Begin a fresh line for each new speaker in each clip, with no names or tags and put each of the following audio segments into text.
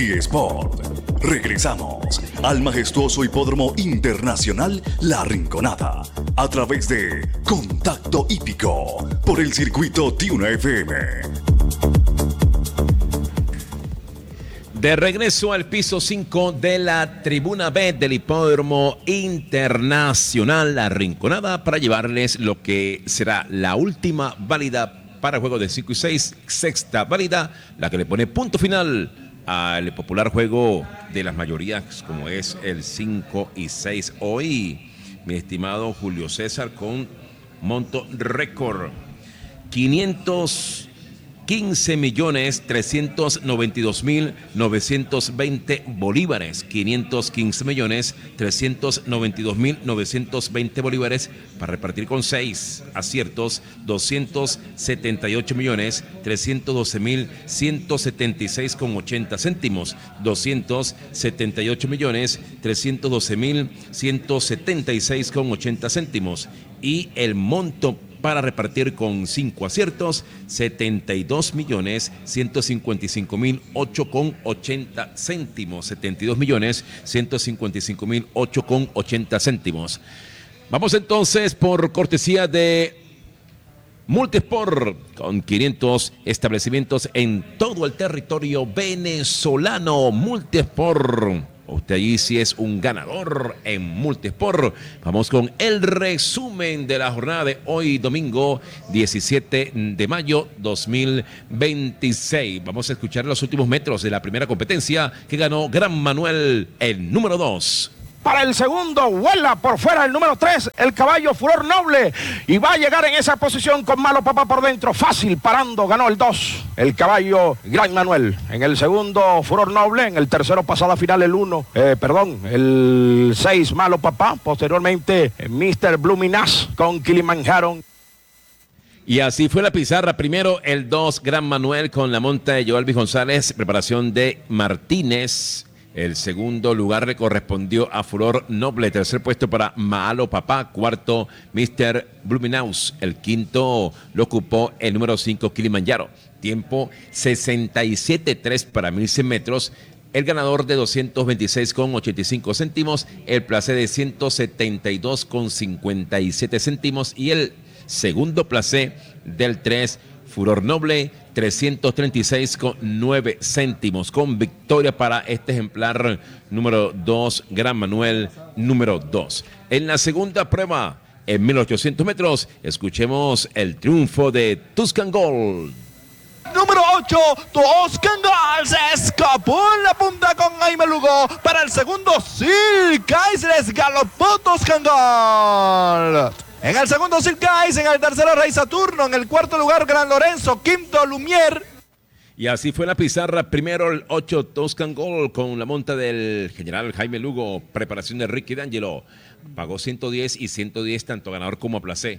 City Sport. Regresamos al majestuoso Hipódromo Internacional La Rinconada a través de Contacto Hípico por el circuito Tiuna FM.
De regreso al piso 5 de la tribuna B del Hipódromo Internacional La Rinconada para llevarles lo que será la última válida para el juego de 5 y 6, sexta válida, la que le pone punto final al popular juego de las mayorías como es el 5 y 6. Hoy, mi estimado Julio César, con monto récord, 515.392.920 bolívares, 515.392.920 bolívares para repartir con 6 aciertos, 278.312.176,80 céntimos, 278.312.176,80 céntimos, y el monto para repartir con 5 aciertos, 72.155.008,80 céntimos. 72.155.008,80 céntimos. Vamos entonces por cortesía de Multisport, con 500 establecimientos en todo el territorio venezolano. Multisport. Usted allí sí es un ganador en Multisport. Vamos con el resumen de la jornada de hoy, domingo 17 de mayo 2026. Vamos a escuchar los últimos metros de la primera competencia que ganó Gran Manuel, el número 2.
Para el segundo, vuela por fuera el número 3, el caballo Furor Noble, y va a llegar en esa posición con Malo Papá por dentro, fácil, parando, ganó el 2, el caballo Gran Manuel. En el segundo, Furor Noble, en el tercero, pasada final, el 6, Malo Papá, posteriormente, Mr. Bluminas con Kilimanjaro.
Y así fue la pizarra. Primero el 2, Gran Manuel, con la monta de Joelvis González, preparación de Martínez. El segundo lugar le correspondió a Furor Noble. Tercer puesto para Malo Papá. Cuarto, Mr. Bluminaus. El quinto lo ocupó el número 5, Kilimanjaro. Tiempo 67.3 para 1100 metros. El ganador de 226,85 céntimos. El placé de 172,57 céntimos. Y el segundo placé del 3, Furor Noble, 336,9 céntimos, con victoria para este ejemplar número 2, Gran Manuel número 2. En la segunda prueba, en 1800 metros, escuchemos el triunfo de Tuscan Gold.
Número 8, Tuscan Gold se escapó en la punta con Jaime Lugo. Para el segundo, Silkais galopó Tuscan Gold. En el segundo, Silkais, en el tercero, Rey Saturno, en el cuarto lugar, Gran Lorenzo, quinto, Lumière.
Y así fue la pizarra. Primero el 8, Tuscan Gold, con la monta del general Jaime Lugo, preparación de Ricky D'Angelo. Pagó 110 y 110 tanto ganador como placé.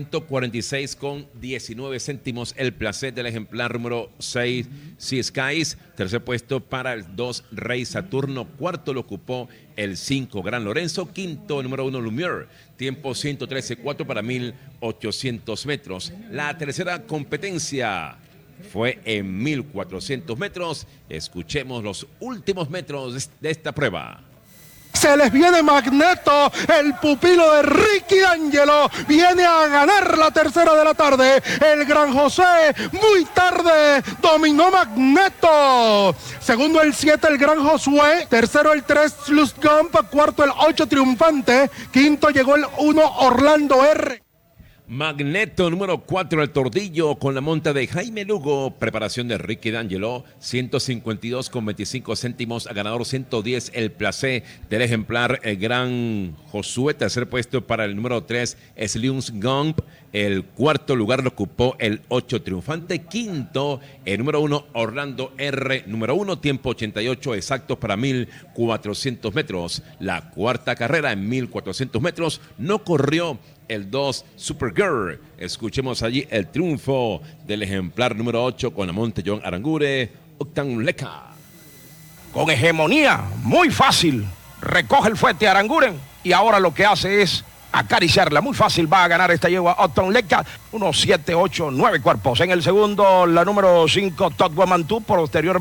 146,19 céntimos el placé del ejemplar número 6, Sea Skies. Tercer puesto para el 2, Rey Saturno. Cuarto lo ocupó el 5, Gran Lorenzo. Quinto, número 1, Lumière. Tiempo 113.4 para 1800 metros. La tercera competencia fue en 1400 metros. Escuchemos los últimos metros de esta prueba.
Se les viene Magneto, el pupilo de Ricky D'Angelo, viene a ganar la tercera de la tarde. El Gran José, muy tarde, dominó Magneto. Segundo el 7, el Gran Josué. Tercero el 3, Luz Gump. Cuarto el 8, Triunfante. Quinto llegó el 1, Orlando R.
Magneto, número 4, el Tordillo, con la monta de Jaime Lugo, preparación de Ricky D'Angelo, 152,25 céntimos, a ganador 110, el placé del ejemplar, el Gran Josué. Tercer puesto para el número 3, Sliums Gump. El cuarto lugar lo ocupó el 8, Triunfante. Quinto, el número 1, Orlando R. Número 1, tiempo 88 exactos para 1400 metros. La cuarta carrera en 1400 metros no corrió el 2, Supergirl. Escuchemos allí el triunfo del ejemplar número 8 con la monte John Arangure, Octan Leca.
Con hegemonía, muy fácil, recoge el fuete Aranguren y ahora lo que hace es acariciarla. Muy fácil, va a ganar esta yegua Octan Leca, unos 7, 8, 9 cuerpos. En el segundo, la número 5, Todd Guamantú, posteriormente